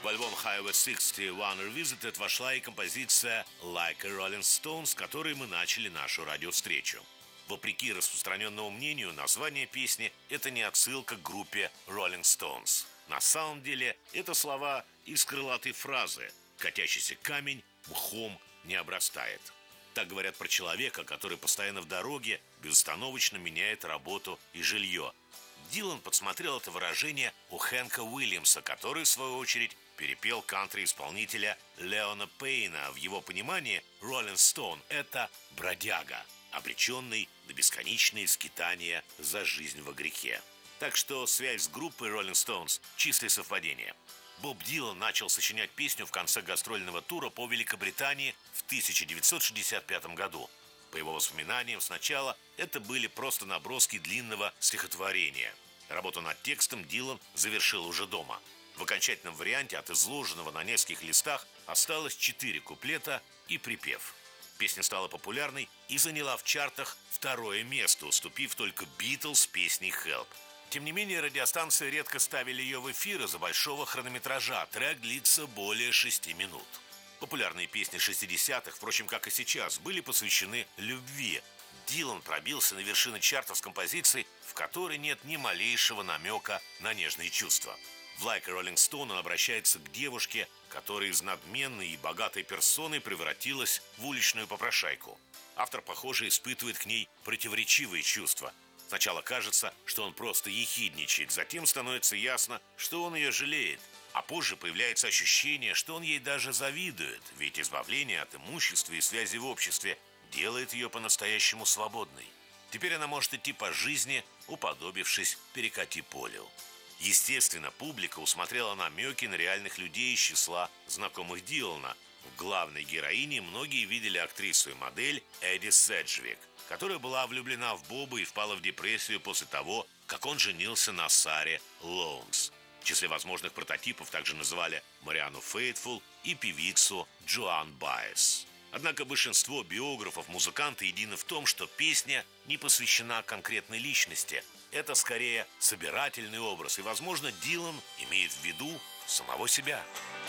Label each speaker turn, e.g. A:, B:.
A: В альбом Highway 61 Revisited вошла и композиция Like a Rolling Stone, с которой мы начали нашу радиовстречу. Вопреки распространенному мнению, название песни – это не отсылка к группе Rolling Stones. На самом деле, это слова из крылатой фразы «Катящийся камень мхом не обрастает». Так говорят про человека, который постоянно в дороге, безостановочно меняет работу и жилье. Дилан подсмотрел это выражение у Хэнка Уильямса, который, в свою очередь, перепел кантри-исполнителя Леона Пейна. В его понимании Rolling Stone – это бродяга, обреченный на бесконечные скитания за жизнь во грехе. Так что связь с группой Rolling Stones – чистое совпадение. Боб Дилан начал сочинять песню в конце гастрольного тура по Великобритании в 1965 году. По его воспоминаниям, сначала это были просто наброски длинного стихотворения. Работу над текстом Дилан завершил уже дома. В окончательном варианте от изложенного на нескольких листах осталось 4 куплета и припев. Песня стала популярной и заняла в чартах 2-е место, уступив только «Битлз» с песней «Help». Тем не менее, радиостанции редко ставили ее в эфир из-за большого хронометража. Трек длится более 6 минут. Популярные песни 60-х, впрочем, как и сейчас, были посвящены любви. Дилан пробился на вершины чартов с композицией, в которой нет ни малейшего намека на нежные чувства. В «Like a Rolling Stone» он обращается к девушке, которая из надменной и богатой персоны превратилась в уличную попрошайку. Автор, похоже, испытывает к ней противоречивые чувства. Сначала кажется, что он просто ехидничает, затем становится ясно, что он ее жалеет. А позже появляется ощущение, что он ей даже завидует, ведь избавление от имущества и связи в обществе делает ее по-настоящему свободной. Теперь она может идти по жизни, уподобившись перекати полю. Естественно, публика усмотрела намеки на реальных людей из числа знакомых Дилана. В главной героине многие видели актрису и модель Эдди Седжвик, которая была влюблена в Боба и впала в депрессию после того, как он женился на Саре Лоунс. В числе возможных прототипов также называли Марианну Фейтфул и певицу Джоан Баэс. Однако большинство биографов музыканта едины в том, что песня не посвящена конкретной личности. Это скорее собирательный образ, и, возможно, Дилан имеет в виду самого себя.